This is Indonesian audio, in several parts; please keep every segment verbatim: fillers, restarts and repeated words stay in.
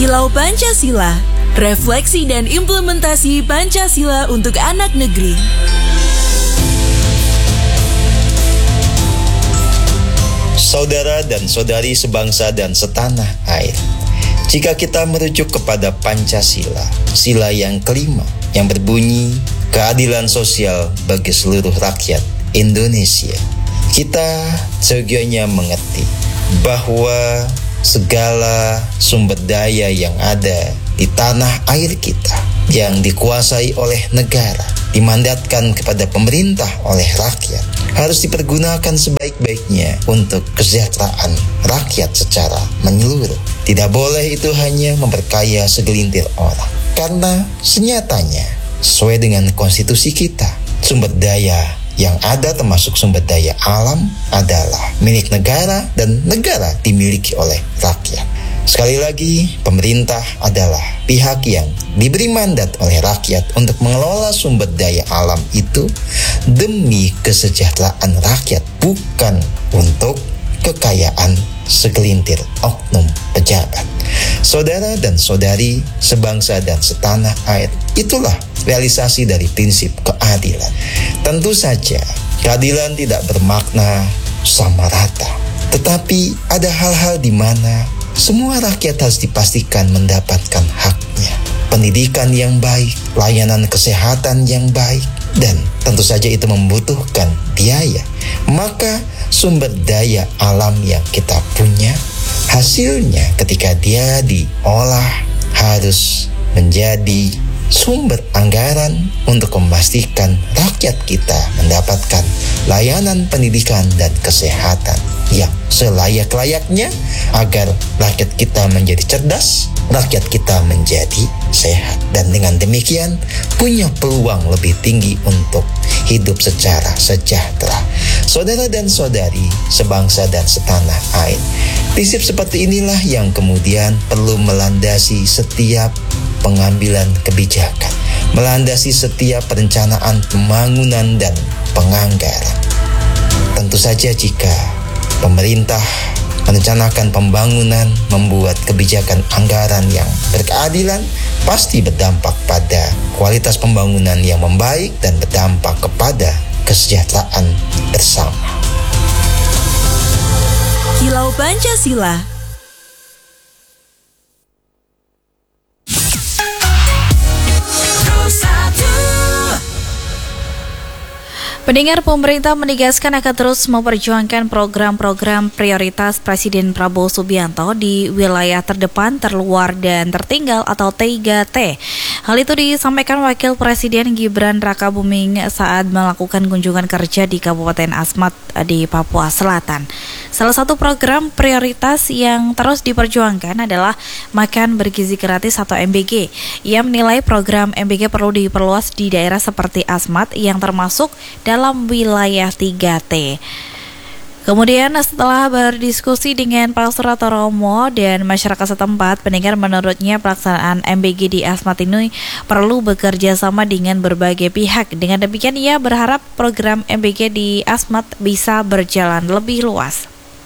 Kilau Pancasila, refleksi dan implementasi Pancasila untuk anak negeri. Saudara dan saudari sebangsa dan setanah air, jika kita merujuk kepada Pancasila, sila yang kelima yang berbunyi keadilan sosial bagi seluruh rakyat Indonesia, kita seyogyanya mengerti bahwa segala sumber daya yang ada di tanah air kita yang dikuasai oleh negara, dimandatkan kepada pemerintah oleh rakyat, harus dipergunakan sebaik-baiknya untuk kesejahteraan rakyat secara menyeluruh. Tidak boleh itu hanya memperkaya segelintir orang, karena senyatanya sesuai dengan konstitusi kita, sumber daya yang ada termasuk sumber daya alam adalah milik negara dan negara dimiliki oleh rakyat. Sekali lagi, pemerintah adalah pihak yang diberi mandat oleh rakyat untuk mengelola sumber daya alam itu demi kesejahteraan rakyat, bukan untuk kekayaan segelintir oknum pejabat. Saudara dan saudari sebangsa dan setanah air, itulah realisasi dari prinsip keadilan. Tentu saja keadilan tidak bermakna sama rata, tetapi ada hal-hal di mana semua rakyat harus dipastikan mendapatkan haknya. Pendidikan yang baik, layanan kesehatan yang baik, dan tentu saja itu membutuhkan biaya. Maka sumber daya alam yang kita punya, hasilnya ketika dia diolah harus menjadi sumber anggaran untuk memastikan rakyat kita mendapatkan layanan pendidikan dan kesehatan yang selayak-layaknya agar rakyat kita menjadi cerdas, rakyat kita menjadi sehat, dan dengan demikian punya peluang lebih tinggi untuk hidup secara sejahtera. Saudara dan saudari sebangsa dan setanah air, prinsip seperti inilah yang kemudian perlu melandasi setiap pengambilan kebijakan, melandasi setiap perencanaan pembangunan dan penganggaran. Tentu saja jika pemerintah merencanakan pembangunan, membuat kebijakan anggaran yang berkeadilan, pasti berdampak pada kualitas pembangunan yang membaik dan berdampak kepada kesejahteraan bersama. Kilau Pancasila. Pendengar, pemerintah menegaskan akan terus memperjuangkan program-program prioritas Presiden Prabowo Subianto di wilayah terdepan, terluar, dan tertinggal atau tiga T. Hal itu disampaikan Wakil Presiden Gibran Rakabuming saat melakukan kunjungan kerja di Kabupaten Asmat di Papua Selatan. Salah satu program prioritas yang terus diperjuangkan adalah makan bergizi gratis atau M B G. Ia menilai program M B G perlu diperluas di daerah seperti Asmat yang termasuk dalam wilayah tiga T. Kemudian setelah berdiskusi dengan Pak Surata Romo dan masyarakat setempat, pendengar, menurutnya pelaksanaan M B G di Asmat ini perlu bekerja sama dengan berbagai pihak. Dengan demikian ia berharap program M B G di Asmat bisa berjalan lebih luas.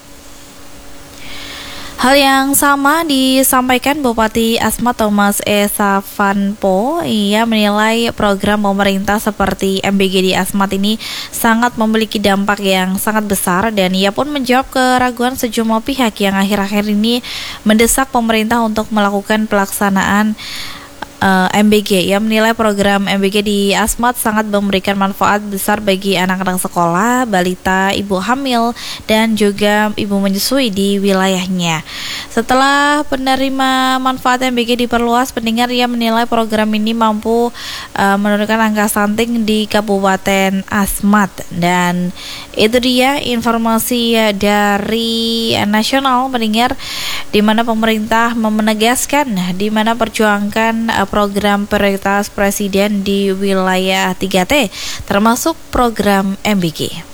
Hal yang sama disampaikan Bupati Asmat Thomas E. Savanpo. Ia menilai program pemerintah seperti M B G di Asmat ini sangat memiliki dampak yang sangat besar, dan ia pun menjawab keraguan sejumlah pihak yang akhir-akhir ini mendesak pemerintah untuk melakukan pelaksanaan Uh, M B G. Ia menilai program M B G di Asmat sangat memberikan manfaat besar bagi anak-anak sekolah, balita, ibu hamil, dan juga ibu menyusui di wilayahnya. Setelah penerima manfaat M B G diperluas, pendengar, ia menilai program ini mampu uh, menurunkan angka stunting di Kabupaten Asmat. Dan itu dia informasi dari nasional, pendengar, di mana pemerintah menegaskan di mana perjuangkan uh, program prioritas Presiden di wilayah tiga T, termasuk program M B G.